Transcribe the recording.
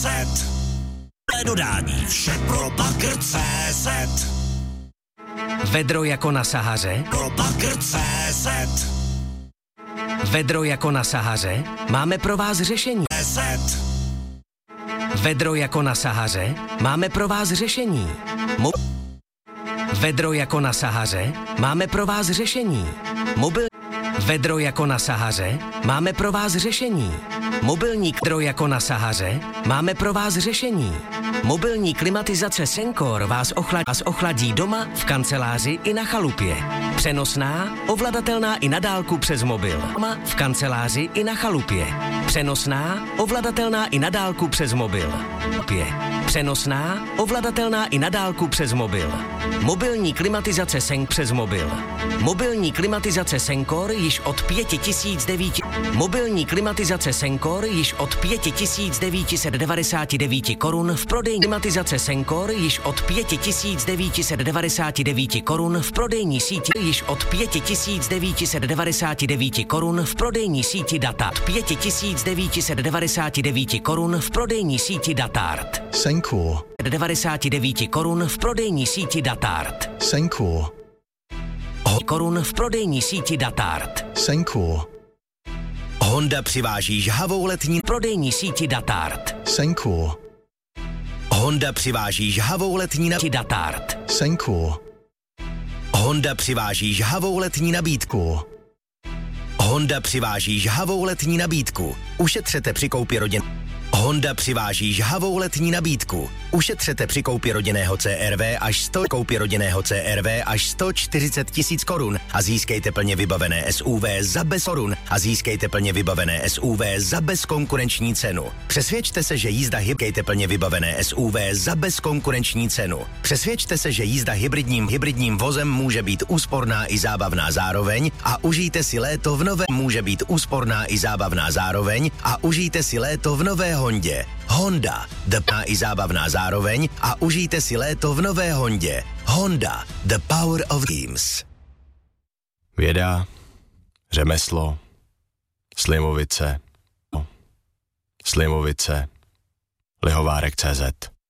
Dodání vše pro Bagr.cz. Vedro jako na Sahaře? Pro Bagr.cz. Vedro jako na Sahaře? Máme pro vás řešení. Vedro jako na Sahaře? Máme pro vás řešení. Vedro jako na Sahaře? Máme pro vás řešení. Vedro jako na Sahaře? Máme pro vás řešení. Mobilní vedro jako na Sahaře? Máme pro vás řešení. Mobilní klimatizace Sencor vás ochladí doma, v kanceláři i na chalupě. Přenosná, ovladatelná i na dálku přes mobil. Doma, v kanceláři i na chalupě. Přenosná, ovladatelná i na dálku přes mobil. Přenosná, ovladatelná i na dálku přes mobil. Mobilní klimatizace Sencor přes mobil. Mobilní klimatizace Sencor již od 5009. Mobilní klimatizace Sencor již od 5999 korun v prodejní. Klimatizace Sencor již od 5999 korun v prodejní síti. Již od 5999 korun v prodejní síti Data. 5999 korun v prodejní síti Datart. Sencor. 99 korun v prodejní síti Datart. Sencor. Korun v prodejní síti Datart. Sencor. Honda přiváží žhavou letní prodejní síti Datart. Sencor. Honda přiváží žhavou letní Datart. Sencor. Honda přiváží žhavou letní nabídku. Honda přiváží žhavou letní nabídku. Ušetřete při koupi rodin. Honda přiváží žhavou letní nabídku. Ušetřete při koupi rodinného CRV až 140 000 korun a získejte plně vybavené SUV za bez korun a získejte plně vybavené SUV za bezkonkurenční cenu. Přesvědčte se, že jízda plně vybavené SUV za bezkonkurenční cenu. Přesvědčte se, že jízda hybridním vozem může být úsporná i zábavná zároveň a užijte si léto v nové Hondě. Honda, i zábavná zároveň a užijte si léto v nové Hondě. Honda, the power of dreams. Věda, řemeslo, Slimovice, Lihovárek.cz